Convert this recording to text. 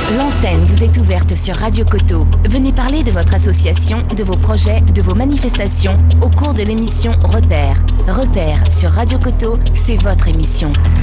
L'antenne vous est ouverte sur Radio Coteau. Venez parler de votre association, de vos projets, de vos manifestations au cours de l'émission Repère. Repère sur Radio Coteau, c'est votre émission.